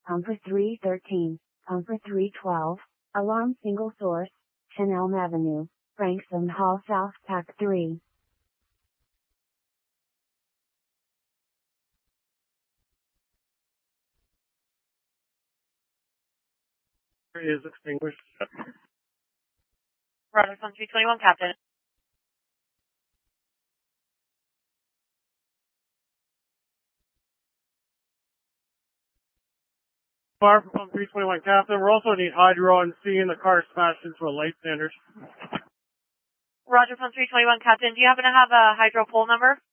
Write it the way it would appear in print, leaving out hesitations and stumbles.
Pumper 313, Pumper 312, alarm single source, 10 Elm Avenue, Branksome Hall South Pack 3. Is extinguished. Roger, 321, Captain. Fire from pump 321, Captain. We also need hydro and C, and the car smashed into a light standard. Roger, 321, Captain. Do you happen to have a hydro pole number?